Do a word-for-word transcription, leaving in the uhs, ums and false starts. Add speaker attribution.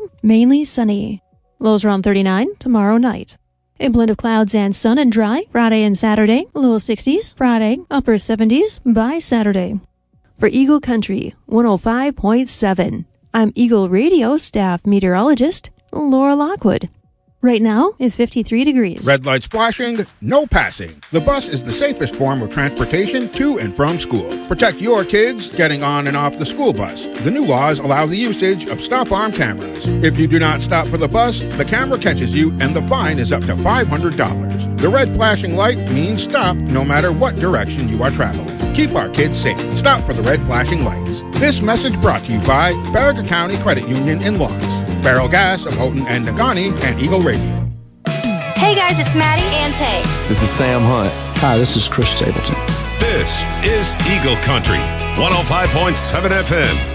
Speaker 1: mainly sunny. Lows around thirty-nine tomorrow night. A blend of clouds and sun and dry Friday and Saturday. Low sixties Friday, upper seventies by Saturday. For Eagle Country one oh five point seven, I'm Eagle Radio staff meteorologist Laura Lockwood. Right now is fifty-three degrees.
Speaker 2: Red lights flashing, no passing. The bus is the safest form of transportation to and from school. Protect your kids getting on and off the school bus. The new laws allow the usage of stop-arm cameras. If you do not stop for the bus, the camera catches you and the fine is up to five hundred dollars. The red flashing light means stop no matter what direction you are traveling. Keep our kids safe. Stop for the red flashing lights. This message brought to you by Barraga County Credit Union in Lawrence, Barrel Gas of Houghton and Negaunee, and Eagle Radio.
Speaker 3: Hey guys, it's Maddie and Tay.
Speaker 4: This is Sam Hunt.
Speaker 5: Hi, this is Chris Stapleton.
Speaker 6: This is Eagle Country, one oh five point seven F M.